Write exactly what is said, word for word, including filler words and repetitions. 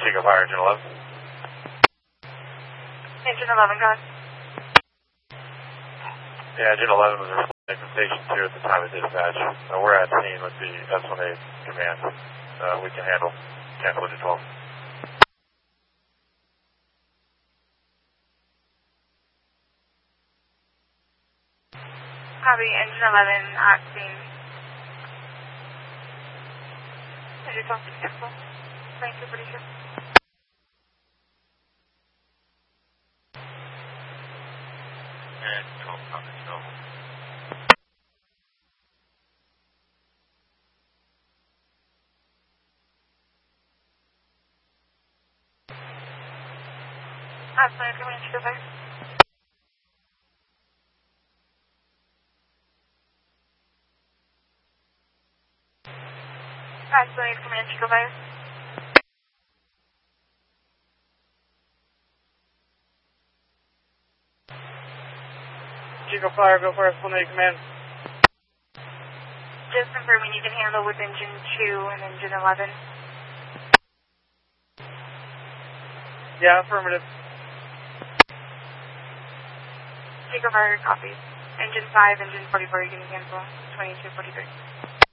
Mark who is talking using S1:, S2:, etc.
S1: Chico Fire, Engine eleven.
S2: Engine eleven, go ahead.
S1: Yeah, Engine eleven was responding from Station two at the time of dispatch. Uh, we're at scene with the S one A command. Uh, we can handle cancel engine twelve.
S2: Copy, Engine eleven at scene. Engine twelve to cancel. Thank you, pretty sure.
S1: And twelve, copy, twelve.
S2: Absolutely, come in, Chico Fire. Absolutely, come in, Chico Fire.
S1: Chico Fire, go for S one A command.
S2: Just confirming you can handle with engine two and engine eleven.
S1: Yeah, affirmative.
S2: Chico Fire, copy. Engine five, engine forty-four, you can cancel. twenty-two forty-three.